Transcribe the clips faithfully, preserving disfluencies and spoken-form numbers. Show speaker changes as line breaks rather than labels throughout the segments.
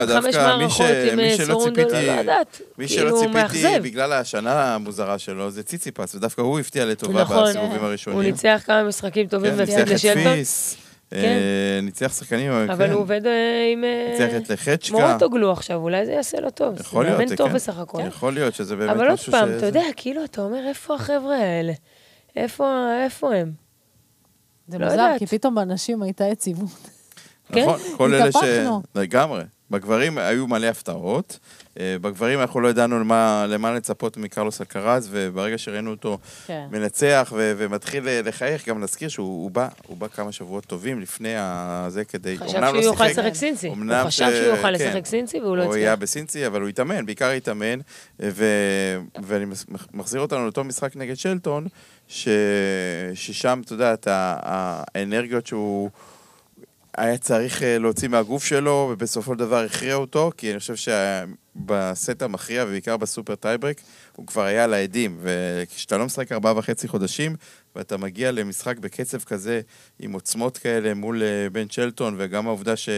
חמש מערכות עם סורונדו, לא יודעת.
מי שלא ציפיתי בגלל השנה המוזרה שלו, זה ציציפס, ודווקא הוא הפתיע לטובה בסיבובים הראשונים.
הוא ניצח כמה משחקים טובים והפסיד לשלטון.
ניצח שחקנים.
אבל הוא עובד עם...
ניצח את לחצ'קה.
מורטוגלו עכשיו, אולי זה יעשה לו טוב.
יכול להיות,
זה טוב בסך הכל.
יכול להיות שזה באמת
אבל עוד פעם, אתה יודע, כאילו, אתה אומר, איפה החבר'ה האלה? איפה הם?
זה מוזר, כי פתאום באנשים הייתה יציבות.
נכון, כל אלה ש... לגמרי. בגברים היו מלא הפתעות, בגברים אנחנו לא ידענו למה, למה לצפות מקרלוס אלקרז, וברגע שראינו אותו כן. מנצח ו- ומתחיל לחייך, גם נזכיר שהוא בא, הוא בא כמה שבועות טובים לפני זה כדי...
חשב שהוא לא יוכל לשחק סינצי, הוא חשב שהוא יוכל לשחק כן. סינצי והוא לא הצליח.
הוא היה בסינצי, אבל הוא התאמן, בעיקר התאמן, ו- ואני מחזיר אותנו לאותו משחק נגד שלטון, ש- ששם, אתה יודע, האנרגיות שהוא... היה צריך להוציא מהגוף שלו, ובסופו של דבר הכריע אותו, כי אני חושב שבסט המכריע, ובעיקר בסופר טייברק, הוא כבר היה על העדים, וכשאתה לא משחק ארבעה וחצי חודשים, ואתה מגיע למשחק בקצב כזה, עם עוצמות כאלה מול בן שלטון, וגם העובדה ש...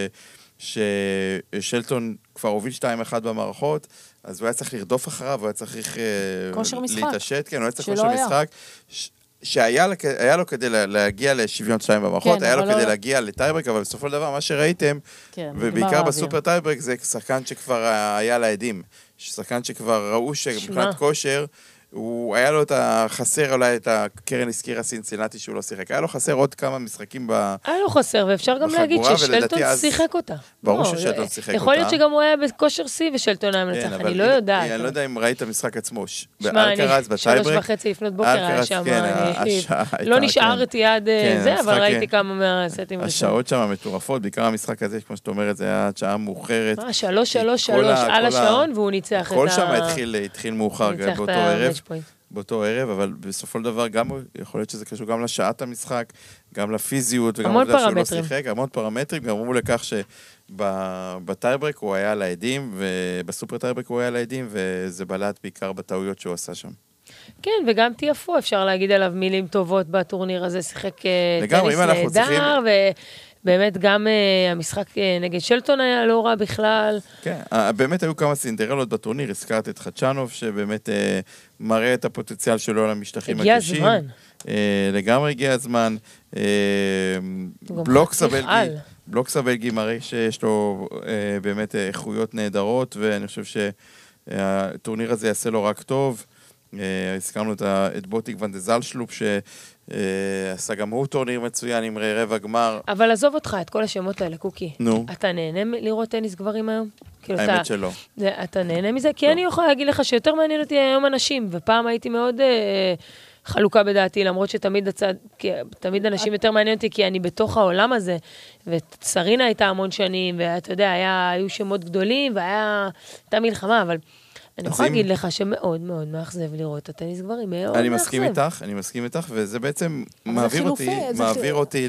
ששלטון כבר הוביל שתיים אחד במערכות, אז הוא היה צריך לרדוף אחריו, הוא היה צריך להתעשת, כן, הוא היה צריך כושר משחק, שהיה היה לו כדי להגיע לשוויון שתיים במערכות, כן, היה לו לא... כדי להגיע לטייברק, אבל בסופו של דבר מה שראיתם, כן, ובעיקר בסופר טייברק, זה שחקן שכבר היה לעדים, שחקן שכבר ראו שמבחינת כושר, הוא היה לו את החסר, אולי את הקרן הזכירה סינצינטי שהוא לא שיחק. היה לו חסר עוד כמה משחקים בחגורה.
היה לו חסר, ואפשר גם להגיד ששלטון שיחק אותה.
ברור ששלטון שיחק אותה.
יכול להיות שגם הוא היה בכושר שיא ושלטון היה מנצח, אני לא יודעת.
אני לא יודע אם ראית המשחק עצמו.
באלקרז, בטייברק. שלוש וחצי לפנות בוקר היה שם. לא נשארתי עד זה, אבל ראיתי כמה מהסטים.
השעות שם מטורפות, בעיקר המשחק הזה, כמו שאת אומרת, זה היה שעה מאוחרת.
מה, שלוש, שלוש, שלוש על השעון, והוא ניצח את ה...
כל שם התחיל מאוחר באותו ערב. באותו ערב, אבל בסופו של דבר גם יכול להיות שזה קשור גם לשעת המשחק, גם לפיזיות, וגם עובדה שהוא לא שיחק, המון פרמטרים, גם אמרו לכך שבטייברק הוא היה לעדים, ובסופר טייברק הוא היה לעדים, וזה בלט בעיקר בטעויות שהוא עשה שם.
כן, וגם תיאפו, אפשר להגיד עליו מילים טובות בטורניר הזה, שיחק טניס נהדר, באמת גם uh, המשחק uh, נגד שלטון היה לא רע בכלל.
כן, uh, באמת היו כמה סינדרלות בטורניר, הזכרת את חדשנוב, שבאמת uh, מראה את הפוטנציאל שלו למשטחים הקשים.
הגיע הזמן.
Uh, לגמרי הגיע הזמן. Uh, בלוק סבלגי, בלוק סבלגי מראה שיש לו uh, באמת איכויות נהדרות, ואני חושב שהטורניר הזה יעשה לו רק טוב. Uh, הזכרנו את, את בוטיק ונדזל שלופ, ש... עשה גם הוא טורניר מצוין עם רבע גמר.
אבל עזוב אותך, את כל השמות האלה, קוקי.
נו.
אתה נהנה לראות טניס גברים היום?
האמת שלא.
אתה נהנה מזה? כי אני יכולה להגיד לך שיותר מעניין אותי היום אנשים, ופעם הייתי מאוד חלוקה בדעתי, למרות שתמיד הצד, תמיד אנשים יותר מעניין אותי, כי אני בתוך העולם הזה, וסרינה הייתה המון שנים, ואתה יודע, היו שמות גדולים, והייתה מלחמה, אבל... אני יכולה להגיד לך שמאוד מאוד מאכזב לראות את הטניס גברים, מאוד מאכזב.
אני מסכים איתך, אני מסכים איתך, וזה בעצם מעביר אותי, מעביר אותי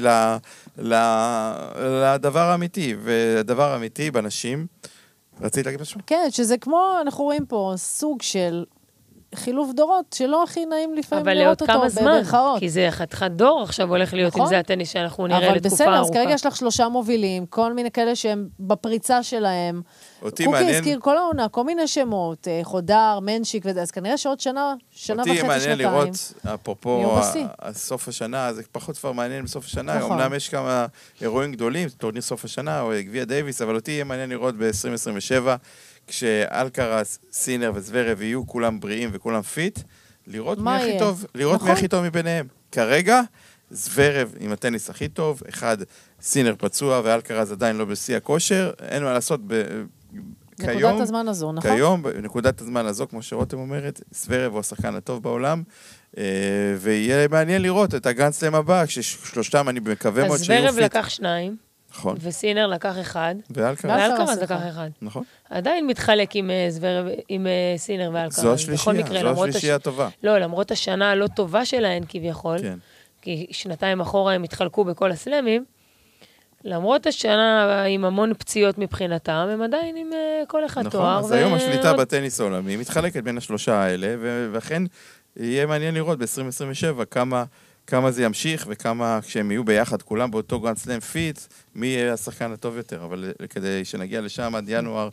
לדבר האמיתי, והדבר האמיתי בנשים, רצית להגיד משהו?
כן, שזה כמו, אנחנו רואים פה סוג של חילוף דורות, שלא הכי נעים לפעמים לראות אותו בברכאות. אבל לעוד כמה זמן,
כי זה חתיכת דור עכשיו הולך להיות עם זה הטניס שאנחנו נראה לתקופה ארוכה.
אבל בסדר, אז כרגע יש לך שלושה מובילים, כל מיני כאלה שהם בפריצה שלהם. קוקי הזכיר כל העונה, כל מיני שמות, חודר, מנשיק, אז כנראה שעוד שנה, שנה וחצי, שנתיים.
אותי מעניין לראות, אפרופו סוף השנה, זה פחות כבר מעניין בסוף השנה, אומנם יש כמה אירועים גדולים, טורניר סוף השנה, או גביע דייביס, אבל אותי יהיה מעניין לראות ב-עשרים עשרים ושבע, כשאלקרס, סינר וזוורב יהיו כולם בריאים וכולם פיט, לראות מי הכי טוב, לראות מי הכי טוב מביניהם. כרגע, זוורב עם הטניס הכי טוב, אחד סינר פצוע ואלקרס עדיין לא בשיא הכושר, אין מה לעשות
כיום. נקודת הזמן הזו, נכון?
כיום, בנקודת הזמן הזו, כמו שרותם אומרת, זוורב הוא השחקן הטוב בעולם, ויהיה מעניין לראות את הגרנדסלאם הבא, כששלושתם אני מקווה מאוד שיהיו פיט.
אז זוורב לקח שניים.
נכון.
וסינר לקח אחד.
ואלקרז
לקח אחד.
נכון.
עדיין מתחלק עם זוורב, עם סינר ואלקרז.
זו השלישייה, זו השלישייה הטובה.
לא, למרות השנה הלא טובה שלהן כביכול,
כן.
כי שנתיים אחורה הם התחלקו בכל הסלמים, למרות השנה עם המון פציעות מבחינתם, הם עדיין עם כל אחד תואר.
נכון, אז היום השליטה בטניס העולמי מתחלקת בין השלושה האלה, ולכן יהיה מעניין לראות ב-עשרים עשרים ושבע כמה... כמה זה ימשיך וכמה כשהם יהיו ביחד, כולם באותו גרנד סלאם פיט, מי יהיה השחקן הטוב יותר, אבל כדי שנגיע לשם עד ינואר,